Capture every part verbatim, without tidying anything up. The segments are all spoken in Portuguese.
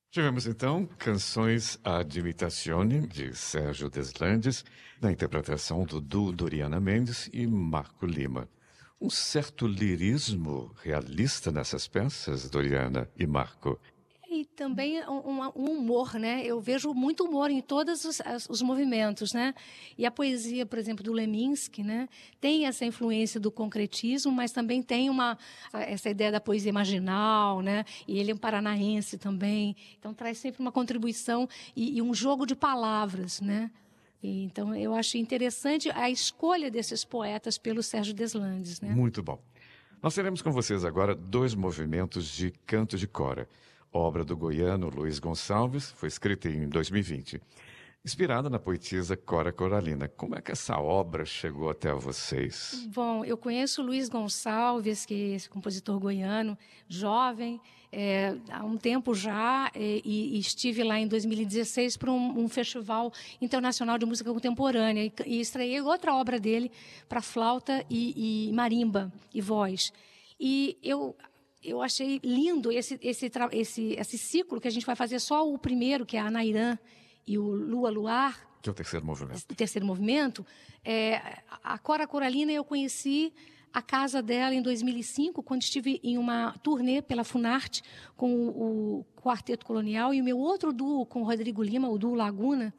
Tivemos então Canções ad Imitazione, de Sérgio Deslandes, na interpretação do duo Doriana Mendes e Marco Lima. Um certo lirismo realista nessas peças, Doriana e Marco. E também um, um humor, né? Eu vejo muito humor em todos os, os movimentos, né? E a poesia, por exemplo, do Leminski, né? Tem essa influência do concretismo, mas também tem uma, essa ideia da poesia marginal, né? E ele é um paranaense também. Então traz sempre uma contribuição e, e um jogo de palavras, né? E, então eu acho interessante a escolha desses poetas pelo Sérgio Deslandes, né? Muito bom. Nós teremos com vocês agora dois movimentos de canto de cora. Obra do goiano Luiz Gonçalves, foi escrita em dois mil e vinte. Inspirada na poetisa Cora Coralina. Como é que essa obra chegou até vocês? Bom, eu conheço o Luiz Gonçalves, que é esse compositor goiano, jovem, é, há um tempo já, é, e, e estive lá em dois mil e dezesseis para um, um festival internacional de música contemporânea e, e estreiei outra obra dele para flauta e, e marimba e voz. E eu... Eu achei lindo esse, esse, esse, esse ciclo que a gente vai fazer só o primeiro, que é a Nairã e o Lua Luar. Que é o terceiro movimento. O terceiro movimento. É, a Cora Coralina, eu conheci a casa dela em dois mil e cinco, quando estive em uma turnê pela Funarte com o, o Quarteto Colonial e o meu outro duo com o Rodrigo Lima, o duo Laguna.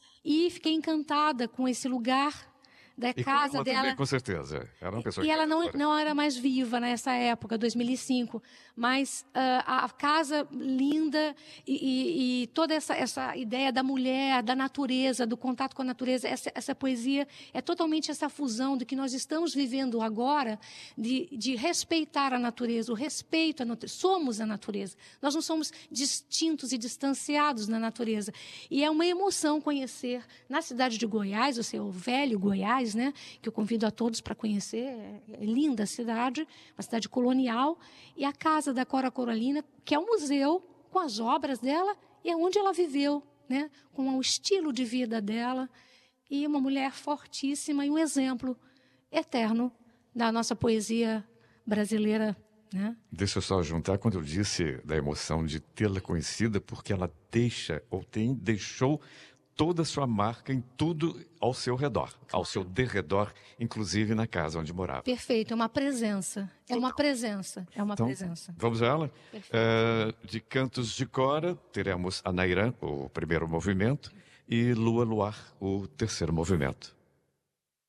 E fiquei encantada com esse lugar da e casa ela dela. Também, com certeza. Era uma pessoa e que ela não, não era mais viva nessa época, dois mil e cinco, mas uh, a casa linda e, e, e toda essa, essa ideia da mulher, da natureza, do contato com a natureza, essa, essa poesia é totalmente essa fusão do que nós estamos vivendo agora, de, de respeitar a natureza, o respeito à natureza. Somos a natureza. Nós não somos distintos e distanciados na natureza. E é uma emoção conhecer na cidade de Goiás, ou seja, o velho Goiás, né, que eu convido a todos para conhecer, é, é linda a cidade, uma cidade colonial, e a casa da Cora Coralina, que é um museu com as obras dela e é onde ela viveu, né, com o estilo de vida dela, e uma mulher fortíssima e um exemplo eterno da nossa poesia brasileira, né? Deixa eu só juntar quando eu disse da emoção de tê-la conhecida, porque ela deixa, ou tem, deixou toda a sua marca em tudo ao seu redor, claro. Ao seu derredor, inclusive na casa onde morava. Perfeito, é uma presença, é uma presença, é uma então, presença. Vamos a ela? Uh, de cantos de cora, teremos a Nairã, o primeiro movimento, e Lua Luar, o terceiro movimento.